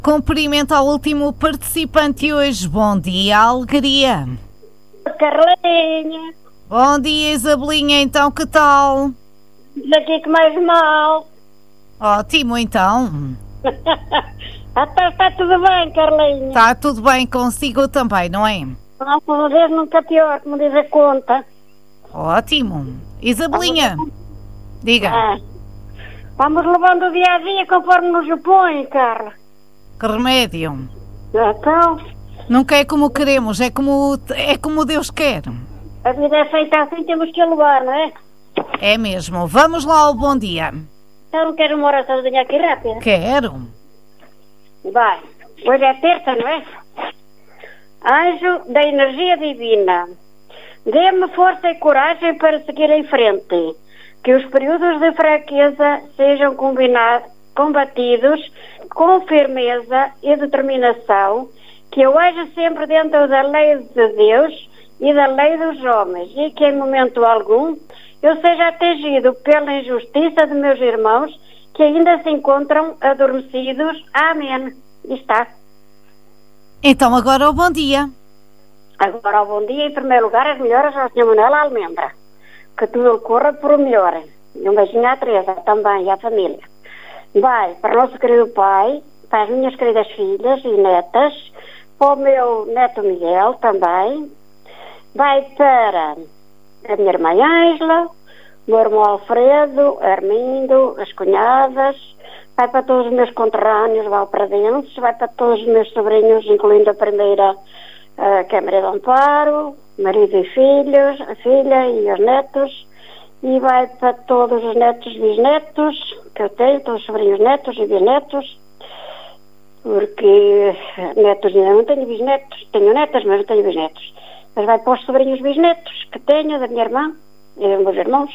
Cumprimento ao último participante hoje. Bom dia, alegria. Carlinha. Bom dia, Isabelinha. Então, que tal? Daqui que mais mal. Ótimo, então. Está tudo bem, Carlinha. Está tudo bem consigo também, não é? Não, uma vez nunca pior, como diz a conta. Ótimo. Isabelinha, diga. Vamos levando o dia a dia conforme nos opõe, Carla. Que remédio? Então, Nunca é como queremos, é como Deus quer. a vida é feita assim, temos que a levar, não é? É mesmo. Vamos lá ao bom dia. Então não quero uma oraçãozinha aqui rápida. Quero. Vai. Hoje é terça, não é? Anjo da energia divina, dê-me força e coragem para seguir em frente. Que os períodos de fraqueza sejam combatidos com firmeza e determinação. Que eu haja sempre dentro da lei de Deus e da lei dos homens. E que em momento algum eu seja atingido pela injustiça de meus irmãos que ainda se encontram adormecidos. Amém. E está. Então agora o bom dia. Agora ao bom dia, em primeiro lugar, as melhoras ao Sr. Manuel Almendra. Que tudo corra por o melhor. E um beijinho à Teresa também e à família. Vai para o nosso querido pai, para as minhas queridas filhas e netas, para o meu neto Miguel também. Vai para a minha irmã Ângela, o meu irmão Alfredo, Armindo, as cunhadas. Vai para todos os meus conterrâneos valpradenses, vai para todos os meus sobrinhos, incluindo a primeira, que é a Maria de Amparo, marido e filhos, a filha e os netos, e vai para todos os netos e bisnetos que eu tenho, todos os sobrinhos netos e bisnetos, porque netos ainda não tenho bisnetos, tenho netas, mas não tenho bisnetos. Mas vai para os sobrinhos bisnetos que tenho, da minha irmã e dos meus irmãos,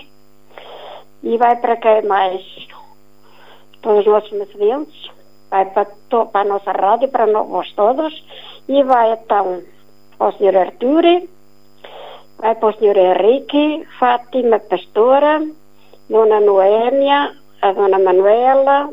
e vai para quem mais? Todos os nossos macedentes, vai para a nossa rádio, para nós todos, e vai então ao Sr. Artur, vai para o Sr. Henrique, Fátima Pastora, Dona Noémia, a Dona Manuela,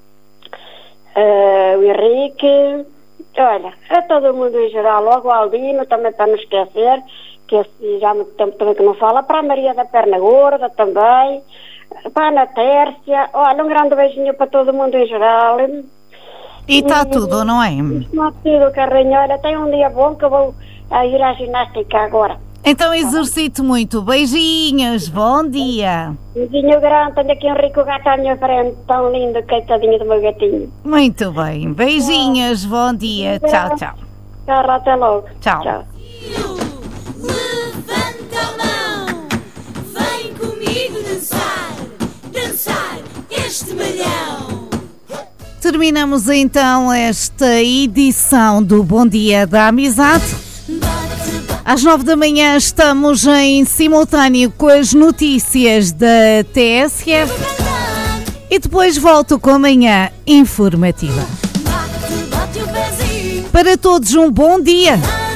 o Henrique, olha, a todo mundo em geral, logo ao Aldino, também para não esquecer, que esse já há muito tempo também que não fala, para a Maria da Perna Gorda também, para a Ana Tércia, olha, um grande beijinho para todo mundo em geral. E está tudo, não é? Está tudo, Carrinho, olha, tem um dia bom que eu vou ir à ginástica agora. Então exercite muito. Beijinhos, bom dia. Beijinho grande, tenho aqui um rico gato à minha frente, tão lindo, coitadinho do meu gatinho. Muito bem. Beijinhos, bom dia. Tchau, tchau. Tchau, até logo. Tchau. Levanta a mão, vem comigo dançar este malhão. Terminamos então esta edição do Bom Dia da Amizade. Às 9 da manhã estamos em simultâneo com as notícias da TSF e depois volto com a manhã informativa. Para todos um bom dia!